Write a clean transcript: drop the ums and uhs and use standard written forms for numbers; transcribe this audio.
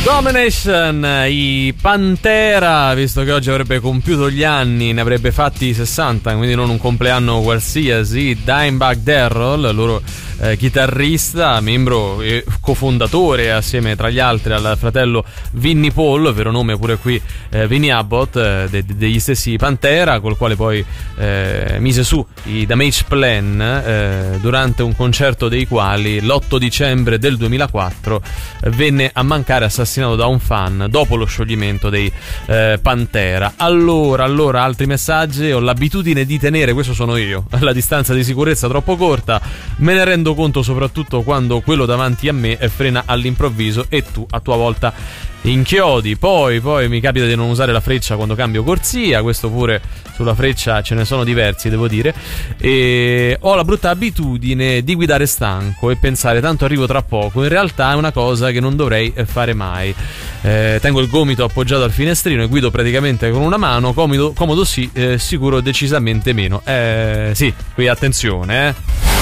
Domination, i Pantera, visto che oggi avrebbe compiuto gli anni, ne avrebbe fatti 60, quindi non un compleanno qualsiasi. Dimebag Darrell, loro chitarrista, membro e cofondatore assieme tra gli altri al fratello Vinnie Paul, vero nome pure qui Vinnie Abbott, degli stessi Pantera, col quale poi mise su i Damage Plan durante un concerto dei quali l'8 dicembre del 2004 venne a mancare assassinato da un fan dopo lo scioglimento dei Pantera. Allora, altri messaggi. Ho l'abitudine di tenere, questo sono io, la distanza di sicurezza troppo corta, me ne rendo conto soprattutto quando quello davanti a me frena all'improvviso e tu a tua volta inchiodi. Poi mi capita di non usare la freccia quando cambio corsia, questo pure sulla freccia ce ne sono diversi, devo dire. E ho la brutta abitudine di guidare stanco e pensare tanto arrivo tra poco. In realtà è una cosa che non dovrei fare mai. Tengo il gomito appoggiato al finestrino e guido praticamente con una mano. Comodo sì, sicuro decisamente meno. Sì, qui attenzione,